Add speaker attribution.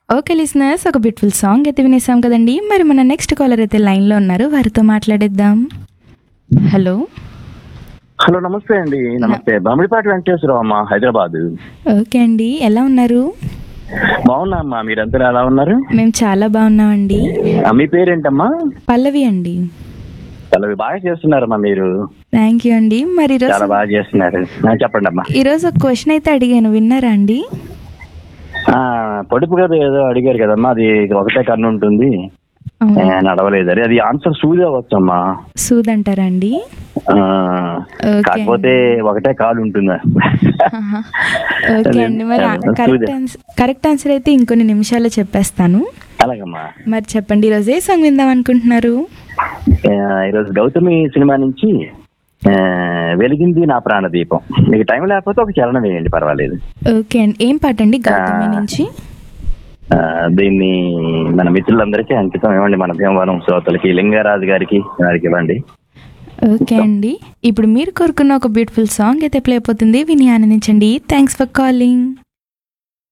Speaker 1: Okay listeners, ఒక beautiful song అయితే వినేసాం కదండి. మరి మన నెక్స్ట్ కాలర్ అయితే లైన్లో ఉన్నారు, వారితో మాట్లాడేద్దాం. హలో.
Speaker 2: హలో, నమస్తే అండి. నమస్తే. బమిడిపాటి వెంకటేశ్వరరావు అమ్మా, హైదరాబాద్.
Speaker 1: ఓకే అండి, ఎలా ఉన్నారు?
Speaker 2: బాగున్నా అమ్మా, మీరందరూ ఎలా ఉన్నారు?
Speaker 1: మేము చాలా బాగున్నామండి.
Speaker 2: మీ పేరేంటమ్మా?
Speaker 1: పల్లవి అండి.
Speaker 2: పల్లవి, బాగా చేస్తున్నారమ్మా మీరు.
Speaker 1: థ్యాంక్ యూ అండి. మరి
Speaker 2: చాలా బాగా చేస్తున్నారు. చెప్పండి అమ్మా.
Speaker 1: ఈరోజు ఒక క్వశ్చన్ అయితే అడిగాను, విన్నారా అండి?
Speaker 2: పొడుపు కదా ఏదో అడిగారు కదమ్మా, అది ఒకటే కన్ను ఉంటుంది, నడవలేదు. అది ఆన్సర్ సూది అవ్వచ్చమ్మా.
Speaker 1: సూద్ అంటారా అండి?
Speaker 2: కాకపోతే ఒకటే కాలు ఉంటుందా?
Speaker 1: ఓకే అండి, మరి కరెక్ట్ ఆన్సర్ అయితే ఇంకొన్ని నిమిషాల్లో చెప్పేస్తాను.
Speaker 2: అలాగమ్మా.
Speaker 1: మరి చెప్పండి, ఈరోజు ఏ సాంగ్ విందాం అనుకుంటున్నారు?
Speaker 2: ఈరోజు గౌతమి సినిమా నుంచి వెలిగింది నా ప్రాణదీపం. మీకు టైం లేకపోతే ఒక చరణం వేయండి, పర్వాలేదు.
Speaker 1: ఓకే అండి, ఏం పాట అండి గౌతమి నుంచి?
Speaker 2: దీన్ని మన మిత్రులందరికీ అంకితం ఇవ్వండి, మన భీమవరం శ్రోతలకి, లింగరాజు గారికి, వారికి ఇవ్వండి.
Speaker 1: ఓకే అండి, ఇప్పుడు మీరు కోరుకున్న ఒక బ్యూటిఫుల్ సాంగ్ అయితే ప్లే అయిపోతుంది, విని ఆనందించండి. Thanks for calling.